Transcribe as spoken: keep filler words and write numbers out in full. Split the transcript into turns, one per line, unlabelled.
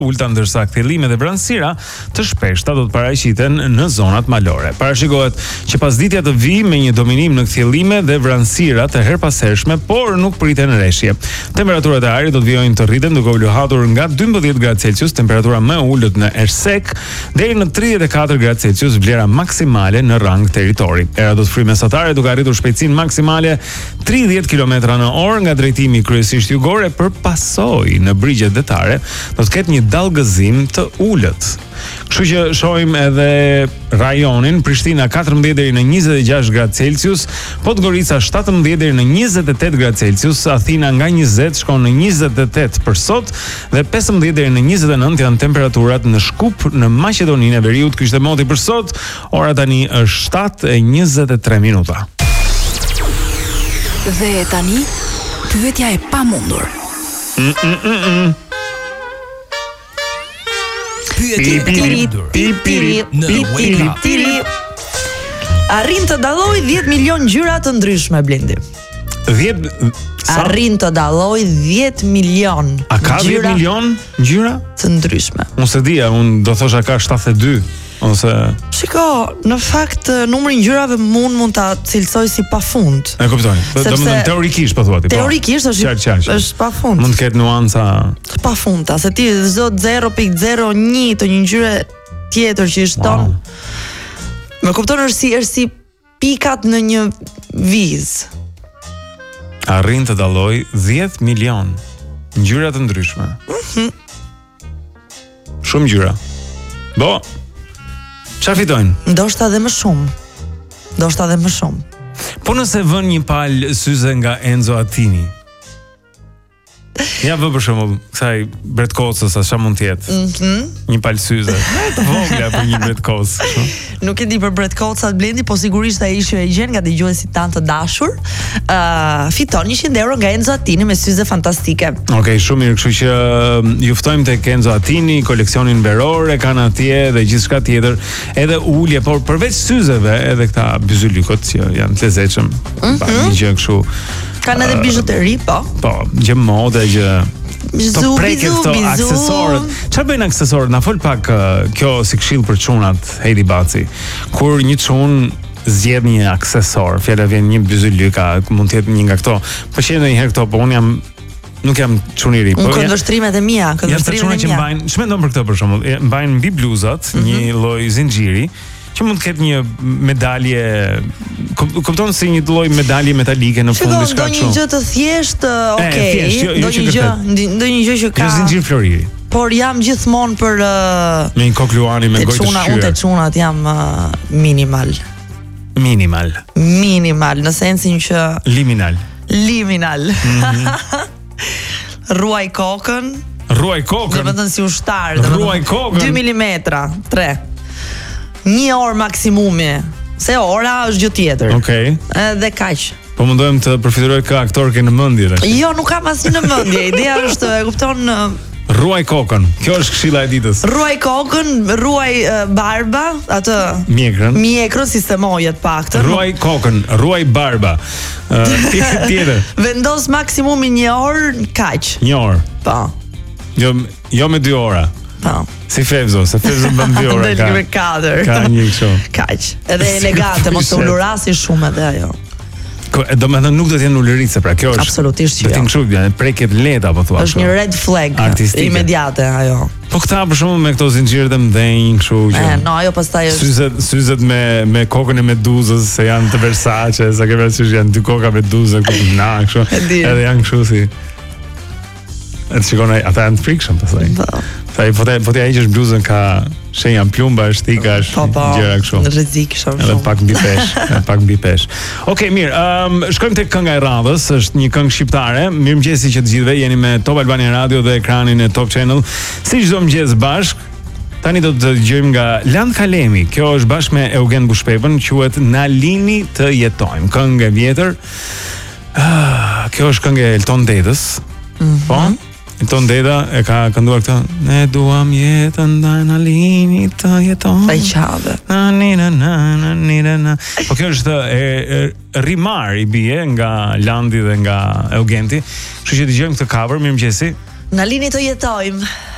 ulta, ndërsa kthjellimet e vranësira të shpeshta do të paraqiten në zonat malore. Parashikohet që pasditja të vijë me një dominim në kthjellime dhe vranësira të herpashershme, por nuk priten rreshje. Temperaturat e ajrit do të vijojnë të rriten duke u luhatur nga dymbëdhjetë gradë Celsius, temperatura më e ulët në Ersek, deri në tridhjetë e katër gradë Celsius, vlera maksimale në rang territori. Era do të frymë mesatare duke arritur shpejtësinë maksimale tridhjetë kilometra në orë nga drejtimi kryesisht jugor, e përpasoj në brigjet detare do të ketë një dallgëzim të ulët. Kështu që shohim edhe rajonin Prishtina katërmbëdhjetë deri në njëzet e gjashtë gradë Celsius, Podgorica shtatëmbëdhjetë deri në njëzet e tetë gradë Celsius, Athina nga njëzet shkon në njëzet e tetë për sot dhe pesëmbëdhjetë deri në njëzet e nëntë janë temperaturat në Shkup në Maqedoninë e Veriut. Ky ishte moti për sot. Ora tani është shtatë e njëzet e tre minuta.
Dhe tani pyetja e pamundur.
Mm -mm -mm -mm.
Pyetje në Wake Up.
Arrin të dalloj dhjetë milion ngjyra të ndryshme, Blendi.
dhjetë
Arrin të dalloj dhjetë milion.
A ka dhjetë milion ngjyra
të ndryshme?
Unë se dia, unë do thosha ka shtatëdhjetë e dy ose
Shiko, në fakt numri i ngjyrave mund mund ta cilësoj si pafund.
E kuptoj. Domethënë teorikisht po thua ti.
Teorikisht është është pafund.
Mund të ketë nuanca
të pafundta, se ti zot zero pikë zero një të një ngjyre tjetër që i shton. Wow. Më kupton, është si është si pikat në një vizë.
Arrin të dalloj dhjetë milion ngjyra të ndryshme.
Mhm.
Shumë ngjyra. Bo. Çfarë fitojnë?
Ndoshta edhe më shumë. Ndoshta edhe më shumë.
Po nëse vën një palë syze nga Enzo Attini. Ja vë për shembull, kësaj bretkocës, sa mund të jetë.
Mhm.
Një palë syze. Të vogla për një bretkocë.
Nuk e di për bretkocat, Blendi, po sigurisht ai që e gjen nga dëgjuesit tanë të dashur, uh, fiton njëqind euro nga Enzo Attini me syze fantastike.
Okej, okay, shumë mirë, kështu që ju ftojmë tek Enzo Attini, koleksionin veror e kanë atje dhe gjithçka tjetër, edhe ulje, por përveç syzeve, edhe këta byzylykot që janë të lezetshëm. Mm -hmm. Një gjë kështu.
Kanë edhe bijuteri, po.
Po, gjë mode, gjë
Bizu, bizu, bizu.
Aksesorët. Çfarë bëjnë aksesorët? Na fol pak uh, kjo si këshill për çunat, Heidi Baci. Kur një çun zgjedh një aksesor, fjala vjen një byzylyka, mund të jetë një nga këto. Po që ndonjëherë këto, po unë jam nuk jam çun i ri, po.
Këndvështrimet e mia, këndvështrimet e mia.
Janë që mbajnë, ç'mendon për këtë për shembull? Mbajnë mbi bluzat mm -hmm. një lloj zinxhiri që mund të ketë një medalje, kupton si një lloj medalje metalike në fund diçka kështu.
Do një gjë të thjeshtë, okay,
jo,
do një gjë, do një gjë që ka.
Jo zinxhir floriri.
Por jam gjithmonë për uh,
me një kokë luani me gojë të shqyr.
Unë te çunat jam uh, minimal.
Minimal.
Minimal, në sensin që
liminal.
Liminal. Mm -hmm. Ruaj kokën.
Ruaj kokën.
Domethënë si ushtar,
Ruaj kokën.
dy milimetra, tre. Një orë maksimumi, se ora është gjë tjetër.
Okej.
Okay. Dhe kaq.
Po mundojmë të përfitojmë kë aktor ke në mendje tash.
Jo, nuk kam asnjë në mendje. Ideja është, e kupton,
ruaj kokën. Kjo është këshilla e ditës.
Ruaj kokën, ruaj uh, barba, atë
mjekrën.
Mjekrën sistemoje të paktën.
Ruaj kokën, ruaj barba. Uh, tjetër.
Vendos maksimumi një orë, kaq.
Një orë.
Po.
Jo, jo me dy ora.
Po.
Si Fevzo, se Fevzo bën dy ora ka.
Me katër.
Ka një kështu.
Kaq. Edhe elegante, mos të ulurasi shumë edhe ajo.
Do me thënë nuk do t'jenë ullëritse, pra kjo është
absolutisht që
jo. Do t'jenë kështu, janë prekjet leta, po thua.
Është një red flag artistike. Imediate ajo.
Po këta për shembull me këto zinxhirët e mëdhenj, kështu që.
E, no, ajo pastaj është
syzet, syzet me me kokën e Meduzës, se janë të Versace, sa ke parasysh janë dy koka Meduzë ku na kështu. Edhe janë kështu si. Atë shikon ai, ata janë të frikshëm pastaj. Sa i fotë fotë ai që është bluzën ka shenja plumbash, tikash, gjëra kështu.
Në rrezik shumë.
Edhe pak mbi pesh, pak mbi pesh. Okej, mirë, um, shkojmë tek kënga e radhës, është një këngë shqiptare. Mirëmëngjesi që të gjithëve, jeni me Top Albania Radio dhe ekranin e Top Channel. Si çdo mëngjes bashk. Tani do të dëgjojmë nga Land Kalemi. Kjo është bashkë me Eugen Bushpevën, quhet Na lini të jetojmë. Këngë e vjetër. Ah, kjo është këngë e Elton Dedës.
Mm-hmm.
Po? Elton Deda e ka kënduar këtë. Ne duam jetën ndaj na lini të jetojmë.
Sa i qave.
Na ni na na na ni na. Po kjo është e, e rimar i bie nga Landi dhe nga Eugenti. Kështu që dëgjojmë këtë cover. Mirëmëngjesi.
Na lini të jetojmë.